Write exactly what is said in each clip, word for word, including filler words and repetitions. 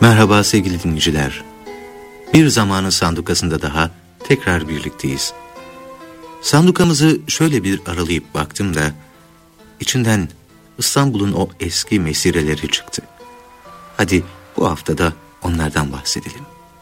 Merhaba sevgili dinleyiciler. Bir zamanın sandukasında daha tekrar birlikteyiz. Sandukamızı şöyle bir aralayıp baktım da içinden İstanbul'un o eski mesireleri çıktı. Hadi bu haftada onlardan bahsedelim.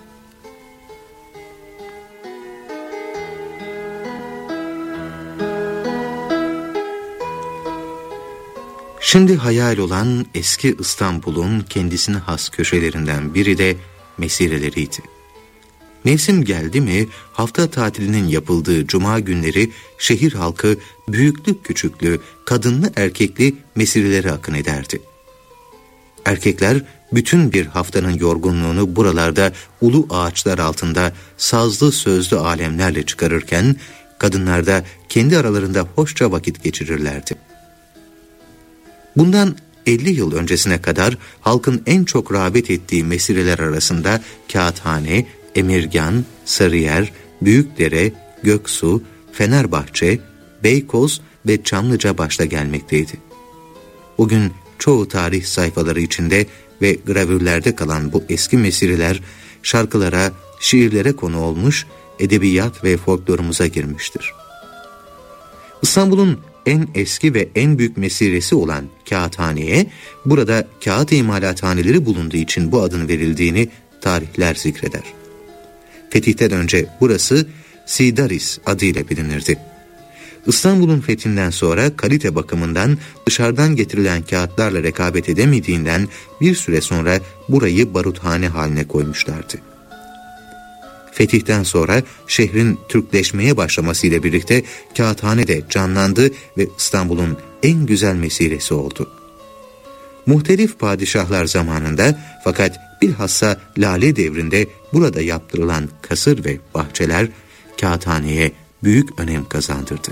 Şimdi hayal olan eski İstanbul'un kendisine has köşelerinden biri de mesireleriydi. Mevsim geldi mi hafta tatilinin yapıldığı cuma günleri şehir halkı büyüklü küçüklü, kadınlı erkekli mesirelere akın ederdi. Erkekler bütün bir haftanın yorgunluğunu buralarda ulu ağaçlar altında sazlı sözlü alemlerle çıkarırken kadınlar da kendi aralarında hoşça vakit geçirirlerdi. Bundan elli yıl öncesine kadar halkın en çok rağbet ettiği mesireler arasında Kağıthane, Emirgan, Sarıyer, Büyükdere, Göksu, Fenerbahçe, Beykoz ve Çamlıca başta gelmekteydi. Bugün çoğu tarih sayfaları içinde ve gravürlerde kalan bu eski mesireler şarkılara, şiirlere konu olmuş, edebiyat ve folklorumuza girmiştir. İstanbul'un en eski ve en büyük mesiresi olan Kağıthane'ye burada kağıt imalathaneleri bulunduğu için bu adın verildiğini tarihler zikreder. Fetihten önce burası Sidaris adıyla bilinirdi. İstanbul'un fethinden sonra kalite bakımından dışarıdan getirilen kağıtlarla rekabet edemediğinden bir süre sonra burayı baruthane haline koymuşlardı. Fetihten sonra şehrin Türkleşmeye başlamasıyla birlikte kağıthane de canlandı ve İstanbul'un en güzel mesiresi oldu. Muhtelif padişahlar zamanında fakat bilhassa Lale devrinde burada yaptırılan kasır ve bahçeler kağıthaneye büyük önem kazandırdı.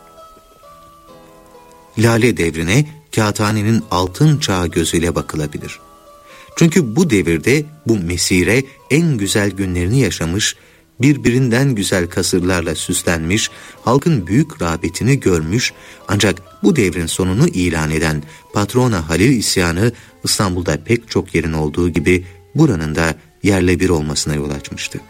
Lale devrine kağıthanenin altın çağı gözüyle bakılabilir. Çünkü bu devirde bu mesire en güzel günlerini yaşamış, birbirinden güzel kasırlarla süslenmiş, halkın büyük rağbetini görmüş, ancak bu devrin sonunu ilan eden Patrona Halil isyanı İstanbul'da pek çok yerin olduğu gibi buranın da yerle bir olmasına yol açmıştı.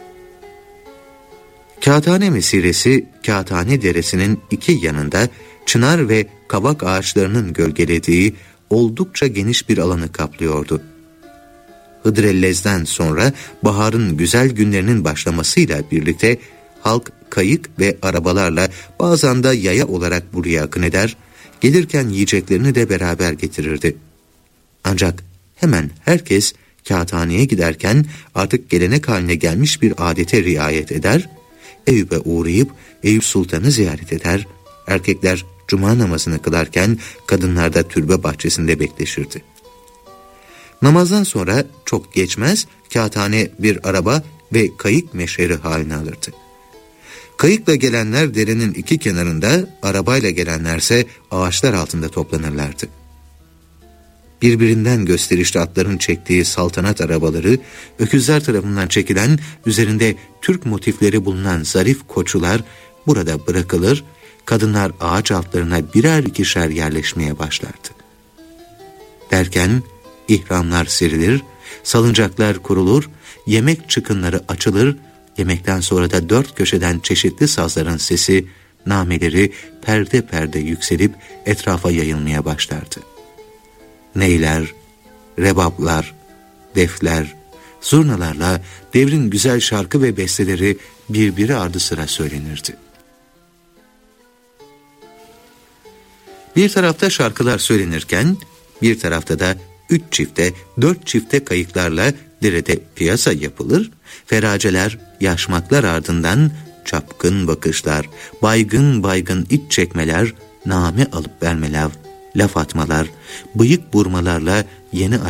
Kağıthane mesiresi, Kağıthane Deresi'nin iki yanında çınar ve kavak ağaçlarının gölgelediği oldukça geniş bir alanı kaplıyordu. Hıdrellez'den sonra baharın güzel günlerinin başlamasıyla birlikte halk kayık ve arabalarla bazen de yaya olarak buraya akın eder, gelirken yiyeceklerini de beraber getirirdi. Ancak hemen herkes Kağıthane'ye giderken artık gelenek haline gelmiş bir adete riayet eder, Eyüp'e uğrayıp Eyüp Sultan'ı ziyaret eder, erkekler cuma namazını kılarken kadınlar da türbe bahçesinde bekleşirdi. Namazdan sonra çok geçmez Kağıthane bir araba ve kayık meşheri haline alırdı. Kayıkla gelenler derenin iki kenarında, arabayla gelenlerse ağaçlar altında toplanırlardı. Birbirinden gösterişli atların çektiği saltanat arabaları, öküzler tarafından çekilen, üzerinde Türk motifleri bulunan zarif koçular burada bırakılır, kadınlar ağaç altlarına birer ikişer yerleşmeye başlardı. Derken ihramlar serilir, salıncaklar kurulur, yemek çıkınları açılır, yemekten sonra da dört köşeden çeşitli sazların sesi, nameleri perde perde yükselip etrafa yayılmaya başlardı. Neyler, rebaplar, defler, zurnalarla devrin güzel şarkı ve besteleri birbiri ardı sıra söylenirdi. Bir tarafta şarkılar söylenirken, bir tarafta da üç çifte, dört çifte kayıklarla derede piyasa yapılır, feraceler, yaşmaklar ardından çapkın bakışlar, baygın baygın iç çekmeler, name alıp vermeler, laf atmalar, bıyık burmalarla yeni